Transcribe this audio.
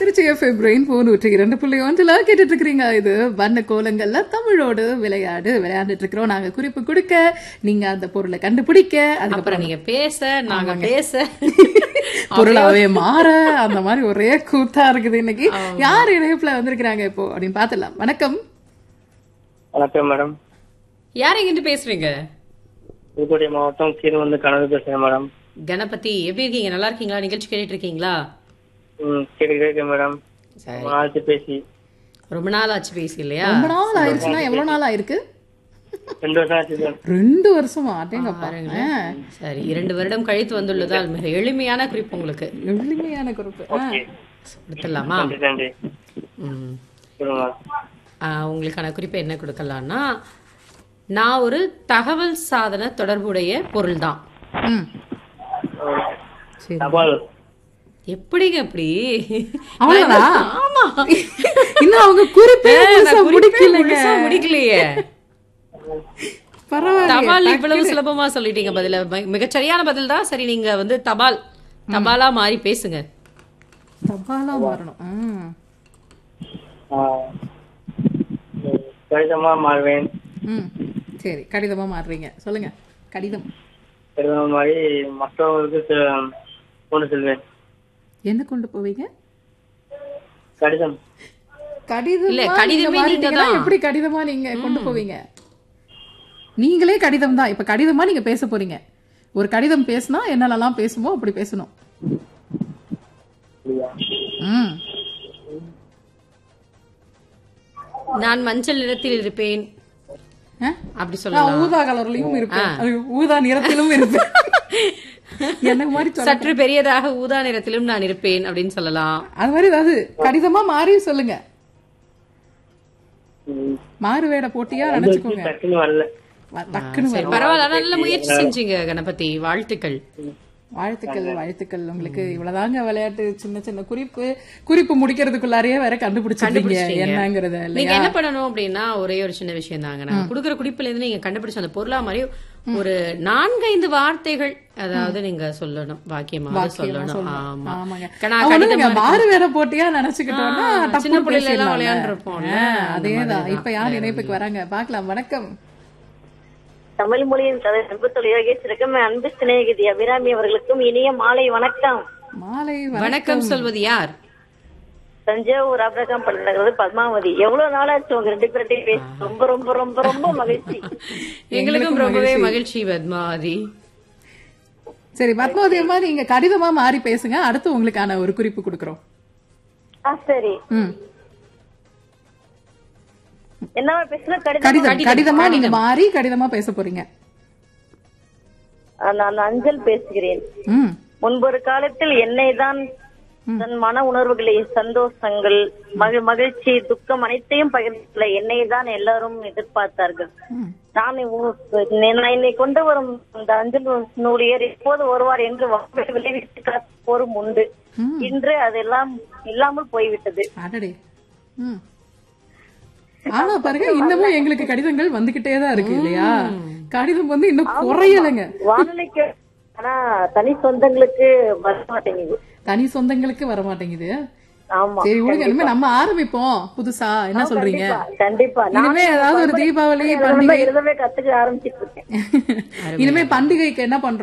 Trichy FM rainbow 102.1 கேட்டுட்டு இருக்கீங்க. இது வண்ண கோலங்கள்ல தமிழோடு விளையாண்டுட்டு இருக்கிறோம். நாங்க குறிப்பு கொடுக்க, நீங்க அந்த பொருளை கண்டுபிடிக்க, அதுக்கப்புறம் நீங்க பேச, நாங்க பேச, பொருளாவே மாற, அந்த மாதிரி ஒரே கூத்தா இருக்குது இன்னைக்கு. யார் இணைப்புல வந்திருக்கிறாங்க இப்போ அப்படின்னு பாத்துலாம். வணக்கம். வணக்கம் மேடம். யார் எங்கிட்டு பேசுறீங்க? புதுக்கோட்டை மாவட்டம் கீழ் கனவு பேசுறேன் மேடம். கணபதி, எப்படி இருக்கீங்க? நல்லா இருக்கீங்களா? நிகழ்ச்சி கேட்டுட்டு இருக்கீங்களா? கேட்க மேடம். பேசி ரொம்ப நாள் ஆச்சு பேசி இல்லையா? ரொம்ப நாள் ஆயிருச்சுன்னா எவ்வளவு நாள் ஆயிருக்கு? 2 வருஷம் ஆச்சு. 2 வருஷமா? அடேங்கப்பா. சரி, 2 வருடம் கழித்து வந்துள்ளதால் மிக எளிமையான குறிப்பு உங்களுக்கு. எளிமையான குறிப்பு கொடுத்துடலாமா? உங்களுக்கான குறிப்பு என்ன கொடுக்கலாம்னா, நான் ஒரு தகவல் சாதன தொடர்புடைய பொருள் தான். எப்படிங்க அப்படி? ஆமா, இன்னும் அவங்க குறிப்பே முடிக்கலையே. தபால் இவ்வளவு சுலபமா சொல்லிட்டீங்க. பதில மிகச்சரியான பதில் தான். சரி, நீங்க தபாலா மாறி பேசுங்க. தபாலா மாறணும். கடிதமா மாறுவேன். சரி, கடிதமா மாறுறீங்க, சொல்லுங்க. கடிதம் மாதிரி மற்றவங்களுக்கு கொண்டு செல்வேன். என்ன கொண்டு போவீங்க? கடிதம். கடிதமே எப்படி கடிதமா நீங்க கொண்டு போவீங்க? நீங்களே கடிதம் தான். இப்ப கடிதமா நீங்க பேச போறீங்க. ஒரு கடிதம் பேசினா என்னெல்லாம் பேசுமோ அப்படி பேசணும். நான் மஞ்சள் நிறத்தில் இருப்பேன் அப்படி சொல்லலாம். ஊதா கலர்லயும் இருப்பேன், ஊதா நிறத்திலும் இருப்பேன். என்ன மாதிரி சற்று பெரியதாக ஊதா நிறத்திலும் நான் இருப்பேன் அப்படின்னு சொல்லலாம். அது மாதிரி ஏதாவது கடிதமா மாறி சொல்லுங்க. மாறுவேட போட்டியா நினைச்சுக்கோங்க. பரவாயில்ல, நல்ல முயற்சி செஞ்சீங்க கணபதி. வாழ்த்துக்கள். வாழ்த்துக்கள் உங்களுக்கு. இவ்வளவுதாங்க விளையாட்டு. சின்ன சின்ன குறிப்பு முடிக்கிறதுக்குள்ளாரையே வேற கண்டுபிடிச்சிருக்கீங்க என்னங்கறத. நீங்க என்ன பண்ணணும் அப்படின்னா, ஒரே ஒரு சின்ன விஷயம் தாங்க. நாங்க குடுக்கற குறிப்புல இருந்து நீங்க கண்டுபிடிச்ச அந்த பொருளா மாதிரி ஒரு 4-5 வார்த்தைகள், அதாவது நீங்க சொல்லணும், வாக்கியமாக சொல்லணும். மாறு வேற போட்டியா நினைச்சுக்கிட்டோம்னா சின்ன பிள்ளைல எல்லாம் விளையாண்டு இருப்போம். அதேதான். இப்ப யார் இணைப்புக்கு வராங்க பாக்கலாம். வணக்கம். தமிழ் மொழியின் யோகேஸ்வரகம் அன்பு சிநேகிதி அபிராமி அவர்களுக்கும் இனிய மாலை வணக்கம். மாலை வணக்கம். சொல்வது யார்? தஞ்சாவூர் ஆபிரகாம் பல்கலைக்கழக பத்மாவதி. எவ்வளவு நாளாச்சு உங்க 2 பேர்ட்டையும் பேசி. ரொம்ப ரொம்ப ரொம்ப ரொம்ப மகிழ்ச்சி. எங்களுக்கும் ரொம்பவே மகிழ்ச்சி பத்மாவதி. சரி பத்மாவதி அம்மா, நீங்க கடிதமா மாறி பேசுங்க. அடுத்து உங்களுக்கான ஒரு குறிப்பு கொடுக்கறோம். சரி. என்ன பேசுனா? கடிதமா நீங்க மாறி கடிதமா பேச போறீங்க. நான் அஞ்சல் பேசுகிறேன். முன்பொரு காலத்தில் என்னை தான் தன் மன உணர்வுகளை, சந்தோஷங்கள், மகிழ்ச்சி, துக்கம் அனைத்தையும் பகிர்ந்துள்ள என்னை தான் எல்லாரும் எதிர்பார்த்தார்கள். நான் என்னை கொண்டு வரும் இந்த அஞ்சல் நூலியர் எப்போது வருவார் என்று விளைவித்து காப்போரும் உண்டு. இன்று அதெல்லாம் இல்லாமல் போய்விட்டது. ஆனா பாருங்க, இன்னமும் எங்களுக்கு கடிதங்கள் வந்துகிட்டேதான் இருக்கு இல்லையா? கடிதம் இன்னும் குறையலைங்க. வானொலிக்கு ஆனா தனி சொந்தங்களுக்கு வர மாட்டேங்குது. சரி விடுங்க, இனிமே நம்ம ஆரம்பிப்போம் புதுசா. என்ன சொல்றீங்க? கண்டிப்பா. இனிமே ஏதாவது ஒரு தீபாவளி பண்டிகை எழுதவே கத்துக்க ஆரம்பிச்சிட்டு இருக்கேன். இனிமே பண்டிகைக்கு என்ன பண்றோம்?